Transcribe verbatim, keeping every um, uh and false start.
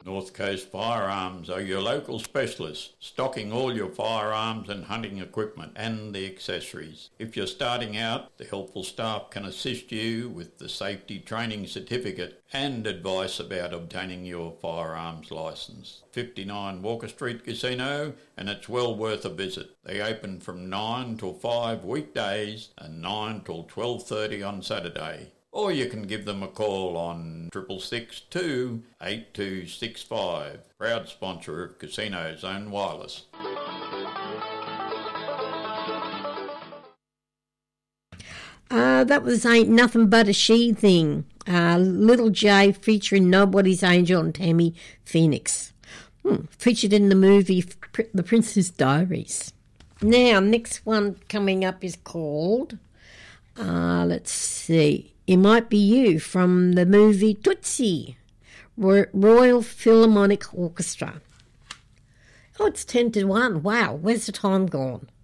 North Coast Firearms are your local specialists, stocking all your firearms and hunting equipment and the accessories. If you're starting out, the helpful staff can assist you with the safety training certificate and advice about obtaining your firearms licence. fifty-nine Walker Street Casino, and it's well worth a visit. They open from nine till five weekdays and nine till twelve thirty on Saturday. Or you can give them a call on triple six two eight two six five. Proud sponsor of Casino Zone Wireless. Uh, that was Ain't Nothing But a She Thing. Uh, Little J featuring Nobody's Angel and Tammy Phoenix. Hmm, featured in the movie The Princess Diaries. Now, next one coming up is called, uh, let's see, It Might Be You from the movie Tootsie, Royal Philharmonic Orchestra. Oh, it's ten to one. Wow, where's the time gone?